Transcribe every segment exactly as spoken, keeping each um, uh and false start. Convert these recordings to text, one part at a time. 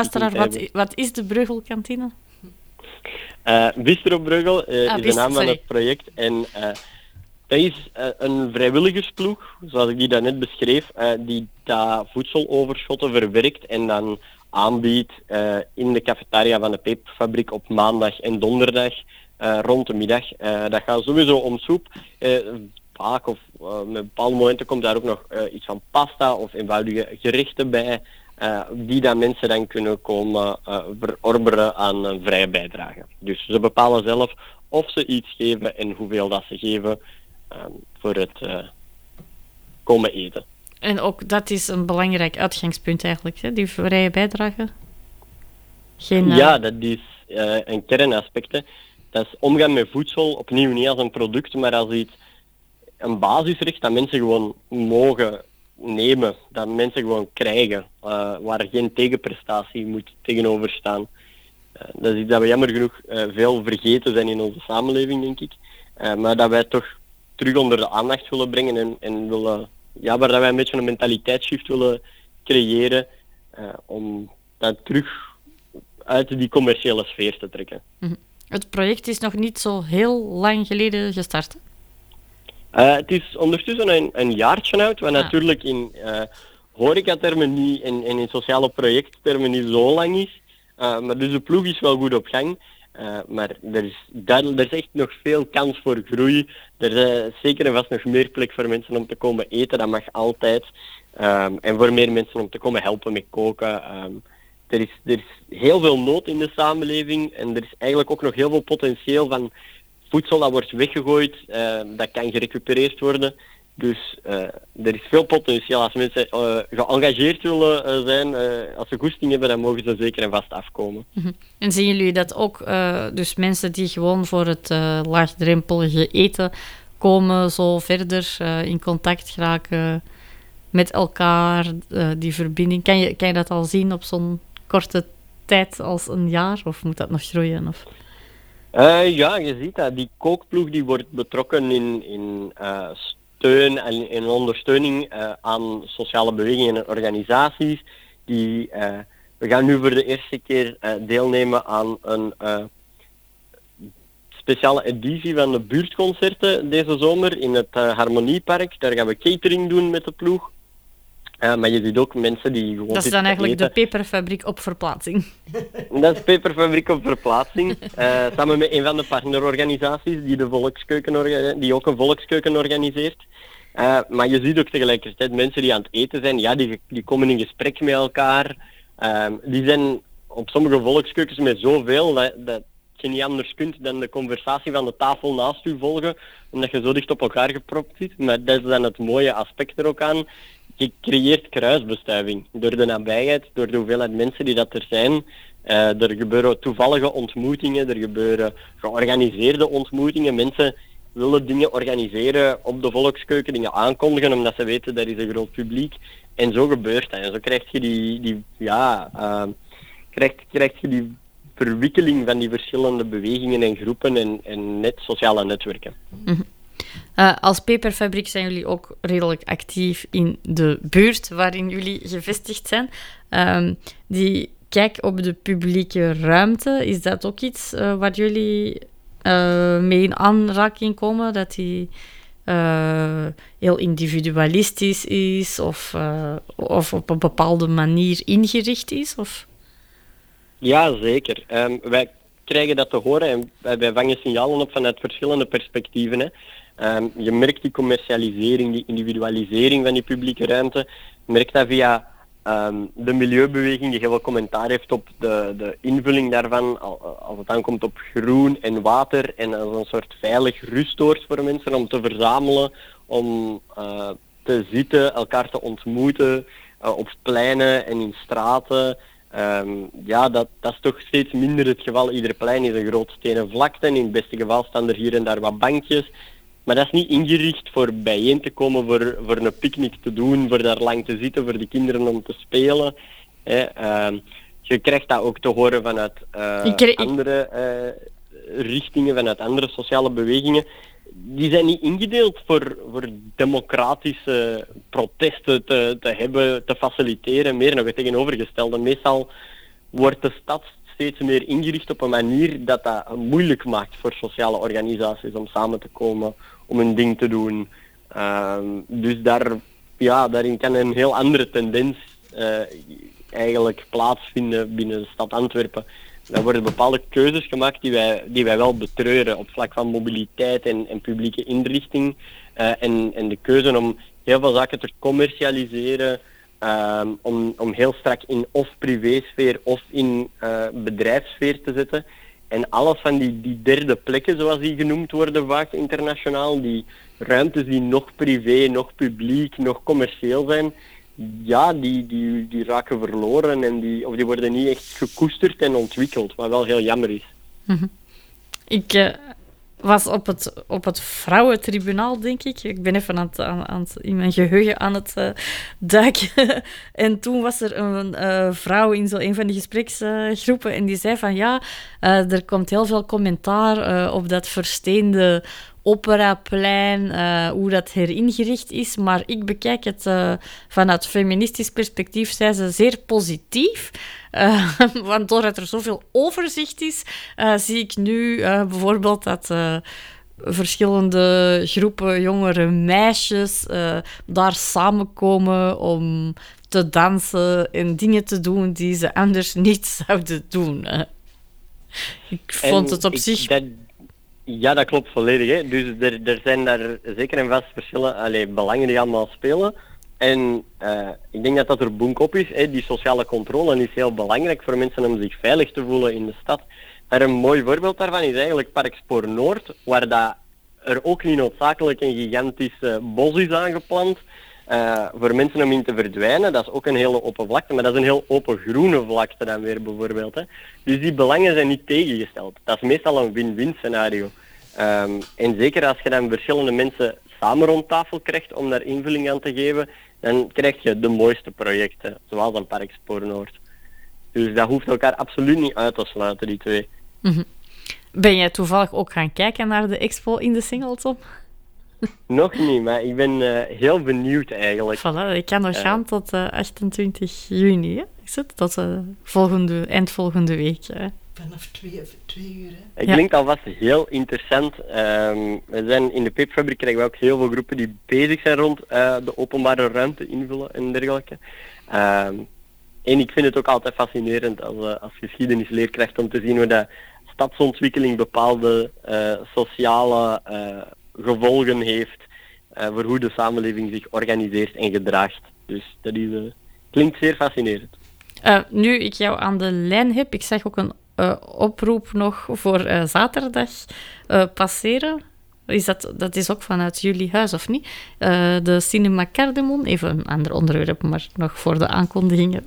Luisteraar, wat, wat is de Bruggelkantine? Uh, Bistro Bruggel uh, ah, is bist- de naam sorry. van het project. En uh, dat is uh, een vrijwilligersploeg, zoals ik die daarnet beschreef, uh, die dat voedseloverschotten verwerkt en dan aanbiedt uh, in de cafetaria van de peperfabriek op maandag en donderdag uh, rond de middag. Uh, dat gaat sowieso om soep. Uh, vaak of uh, met bepaalde momenten komt daar ook nog uh, iets van pasta of eenvoudige gerechten bij. Uh, die dat mensen dan kunnen komen uh, verorberen aan een vrije bijdrage. Dus ze bepalen zelf of ze iets geven en hoeveel dat ze geven uh, voor het uh, komen eten. En ook dat is een belangrijk uitgangspunt eigenlijk, hè? Die vrije bijdrage? Geen, uh... Ja, dat is uh, een kernaspect. Hè. Dat is omgaan met voedsel, opnieuw niet als een product, maar als iets, een basisrecht dat mensen gewoon mogen nemen, dat mensen gewoon krijgen, uh, waar er geen tegenprestatie moet tegenover staan. Uh, dat is iets dat we jammer genoeg uh, veel vergeten zijn in onze samenleving, denk ik. Uh, maar dat wij toch terug onder de aandacht willen brengen en, en willen, ja, waar dat wij een beetje een mentaliteitsshift willen creëren, uh, om dat terug uit die commerciële sfeer te trekken. Mm-hmm. Het project is nog niet zo heel lang geleden gestart, hè? Uh, het is ondertussen een, een jaartje oud, wat ah. natuurlijk in uh, horecatermen niet en, en in sociale projecttermen niet zo lang is. Uh, maar dus de ploeg is wel goed op gang. Uh, maar er is, duidelijk, er is echt nog veel kans voor groei. Er is zeker en vast nog meer plek voor mensen om te komen eten, dat mag altijd. Um, en voor meer mensen om te komen helpen met koken. Um, er, is, er is heel veel nood in de samenleving en er is eigenlijk ook nog heel veel potentieel van voedsel dat wordt weggegooid, uh, dat kan gerecupereerd worden. Dus uh, er is veel potentieel. Als mensen uh, geëngageerd willen uh, zijn, uh, als ze goesting hebben, dan mogen ze zeker en vast afkomen. Mm-hmm. En zien jullie dat ook, uh, dus mensen die gewoon voor het uh, laagdrempelige eten komen, zo verder uh, in contact geraken met elkaar, uh, die verbinding. Kan je, kan je dat al zien op zo'n korte tijd als een jaar, of moet dat nog groeien? Of... Uh, ja, je ziet dat. Die kookploeg die wordt betrokken in, in uh, steun en in ondersteuning uh, aan sociale bewegingen en organisaties. Die, uh, we gaan nu voor de eerste keer uh, deelnemen aan een uh, speciale editie van de buurtconcerten deze zomer in het uh, Harmoniepark. Daar gaan we catering doen met de ploeg. Uh, maar je ziet ook mensen die gewoon... Dat is dan eigenlijk eten. De peperfabriek op verplaatsing. Dat is peperfabriek op verplaatsing. Uh, samen met een van de partnerorganisaties die, de volkskeuken orga- die ook een volkskeuken organiseert. Uh, maar je ziet ook tegelijkertijd mensen die aan het eten zijn. Ja, die, die komen in gesprek met elkaar. Uh, die zijn op sommige volkskeukens met zoveel dat, dat je niet anders kunt dan de conversatie van de tafel naast u volgen. Omdat je zo dicht op elkaar gepropt zit. Maar dat is dan het mooie aspect er ook aan. Je creëert kruisbestuiving door de nabijheid, door de hoeveelheid mensen die dat er zijn. Uh, er gebeuren toevallige ontmoetingen, er gebeuren georganiseerde ontmoetingen. Mensen willen dingen organiseren op de volkskeuken, dingen aankondigen, omdat ze weten dat is een groot publiek. En zo gebeurt dat. En zo krijg je die, die ja, uh, krijg, krijg je die verwikkeling van die verschillende bewegingen en groepen en, en net sociale netwerken. Mm-hmm. Uh, als peperfabriek zijn jullie ook redelijk actief in de buurt waarin jullie gevestigd zijn. Um, die kijk op de publieke ruimte, is dat ook iets uh, waar jullie uh, mee in aanraking komen? Dat die uh, heel individualistisch is of, uh, of op een bepaalde manier ingericht is? Of? Ja, zeker. Um, wij krijgen dat te horen en wij, wij vangen signalen op vanuit verschillende perspectieven. Hè. Um, je merkt die commercialisering, die individualisering van die publieke ruimte. Je merkt dat via um, de milieubeweging die heel veel commentaar heeft op de, de invulling daarvan, als het aankomt op groen en water en als een soort veilig rustoord voor mensen om te verzamelen, om uh, te zitten, elkaar te ontmoeten uh, op pleinen en in straten. Um, ja, dat, dat is toch steeds minder het geval. Ieder plein is een groot stenen vlakte en in het beste geval staan er hier en daar wat bankjes. Maar dat is niet ingericht voor bijeen te komen, voor, voor een picknick te doen, voor daar lang te zitten, voor de kinderen om te spelen. Hè. Uh, je krijgt dat ook te horen vanuit uh, kreeg... andere uh, richtingen, vanuit andere sociale bewegingen. Die zijn niet ingedeeld voor, voor democratische protesten te, te hebben, te faciliteren. Meer nog het tegenovergestelde. Meestal wordt de stad steeds meer ingericht op een manier dat dat moeilijk maakt voor sociale organisaties om samen te komen, om een ding te doen. Uh, dus daar, ja, daarin kan een heel andere tendens uh, eigenlijk plaatsvinden binnen de stad Antwerpen. Er worden bepaalde keuzes gemaakt die wij, die wij wel betreuren op vlak van mobiliteit en, en publieke inrichting. Uh, en, en de keuze om heel veel zaken te commercialiseren, uh, om, om heel strak in of privésfeer of in uh, bedrijfssfeer te zetten. En alles van die, die derde plekken, zoals die genoemd worden vaak internationaal, die ruimtes die nog privé, nog publiek, nog commercieel zijn, ja, die, die, die raken verloren en die, of die worden niet echt gekoesterd en ontwikkeld, wat wel heel jammer is. Mm-hmm. Ik uh, was op het, op het vrouwentribunaal, denk ik. Ik ben even aan het, aan, aan het, in mijn geheugen aan het uh, duiken. En toen was er een uh, vrouw in zo een van die gespreksgroepen uh, en die zei van ja, uh, er komt heel veel commentaar uh, op dat versteende Operaplein, uh, hoe dat heringericht is, maar ik bekijk het uh, vanuit feministisch perspectief, zei ze, zeer positief. Uh, want doordat er zoveel overzicht is, uh, zie ik nu uh, bijvoorbeeld dat uh, verschillende groepen jongere meisjes uh, daar samenkomen om te dansen en dingen te doen die ze anders niet zouden doen. Uh. Ik vond en het op ik, zich... Dat... Ja, dat klopt volledig. Hè. Dus er, er zijn daar zeker en vast verschillen, allee, belangen die allemaal spelen. En uh, ik denk dat dat er boek op is. Hè. Die sociale controle is heel belangrijk voor mensen om zich veilig te voelen in de stad. Maar een mooi voorbeeld daarvan is eigenlijk Parkspoor Noord, waar dat er ook niet noodzakelijk een gigantisch uh, bos is aangeplant. Uh, voor mensen om in te verdwijnen, dat is ook een hele open vlakte, maar dat is een heel open groene vlakte dan weer bijvoorbeeld. Hè. Dus die belangen zijn niet tegengesteld. Dat is meestal een win-win scenario. Um, en zeker als je dan verschillende mensen samen rond tafel krijgt om daar invulling aan te geven, dan krijg je de mooiste projecten, zoals een Parkspoor Noord. Dus dat hoeft elkaar absoluut niet uit te sluiten, die twee. Mm-hmm. Ben jij toevallig ook gaan kijken naar de expo in de Singleton? Nog niet, maar ik ben uh, heel benieuwd eigenlijk. Voilà, ik kan nog uh, gaan tot uh, achtentwintig juni, hè? Is het? Tot uh, volgende, eind volgende week. Hè? Vanaf twee, twee uur, hè? Het ja. Klinkt alvast heel interessant. Um, we zijn in de Peperfabriek krijgen we ook heel veel groepen die bezig zijn rond uh, de openbare ruimte invullen en dergelijke. Um, en ik vind het ook altijd fascinerend als, uh, als geschiedenisleerkracht om te zien hoe dat stadsontwikkeling bepaalde uh, sociale uh, gevolgen heeft uh, voor hoe de samenleving zich organiseert en gedraagt. Dus dat is, uh, klinkt zeer fascinerend. Uh, nu ik jou aan de lijn heb, ik zag ook een uh, oproep nog voor uh, zaterdag uh, passeren. Is dat, dat is ook vanuit jullie huis, of niet? Uh, de Cinema Cardemom, even een ander onderwerp, maar nog voor de aankondigingen.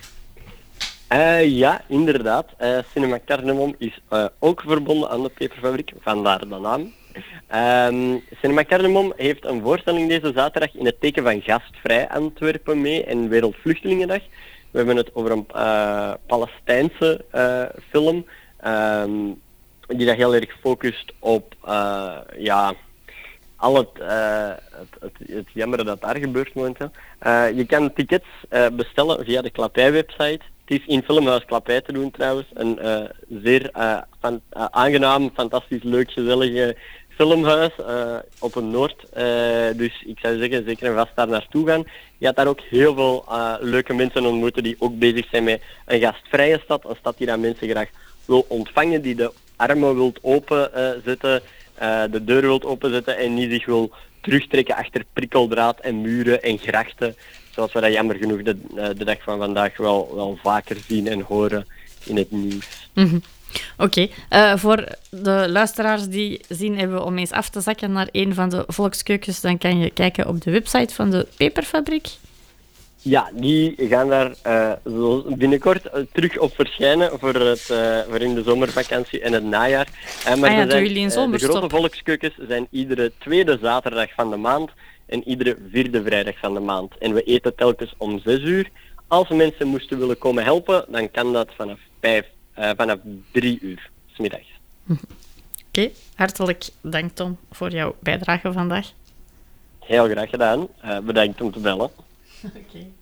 Uh, ja, inderdaad. Uh, Cinema Cardemom is uh, ook verbonden aan de Peperfabriek, vandaar de naam. Um, Cinema Cardemom heeft een voorstelling deze zaterdag in het teken van Gastvrij Antwerpen mee en Wereldvluchtelingendag. We hebben het over een uh, Palestijnse uh, film, um, die dat heel erg focust op uh, ja, al het, uh, het, het, het jammer dat daar gebeurt momenteel. Uh, je kan tickets uh, bestellen via de Klappij-website. Het is in Filmhuis Klappij te doen trouwens. Een uh, zeer uh, fan, uh, aangenaam, fantastisch, leuk, gezellige filmhuis uh, op een Noord. Uh, dus ik zou zeggen, zeker en vast daar naartoe gaan. Je gaat daar ook heel veel uh, leuke mensen ontmoeten die ook bezig zijn met een gastvrije stad. Een stad die dat mensen graag wil ontvangen, die de armen wilt openzetten, uh, uh, de deur wilt openzetten en niet zich wil terugtrekken achter prikkeldraad en muren en grachten. Zoals we dat jammer genoeg de, uh, de dag van vandaag wel, wel vaker zien en horen in het nieuws. Mm-hmm. Oké, okay. uh, voor de luisteraars die zin hebben om eens af te zakken naar een van de volkskeukens, dan kan je kijken op de website van de Peperfabriek. Ja, die gaan daar uh, binnenkort uh, terug op verschijnen voor, het, uh, voor in de zomervakantie en het najaar. Uh, maar ah ja, zijn, jullie in uh, de grote volkskeukens zijn iedere tweede zaterdag van de maand en iedere vierde vrijdag van de maand. En we eten telkens om zes uur. Als mensen moesten willen komen helpen, dan kan dat vanaf vijf. Uh, vanaf drie uur 's middags. Oké, okay. Hartelijk dank Tom voor jouw bijdrage vandaag. Heel graag gedaan. Uh, bedankt om te bellen. Oké. Okay.